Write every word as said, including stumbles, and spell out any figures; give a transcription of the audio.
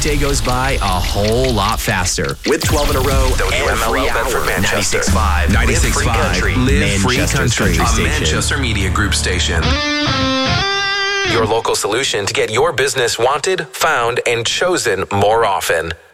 workday goes by a whole lot faster. With twelve in a row, W M L L Bedford, Manchester. ninety-six point five. ninety-six point five. Live Free Country. Manchester's A station. Manchester Media Group station. Your local solution to get your business wanted, found, and chosen more often.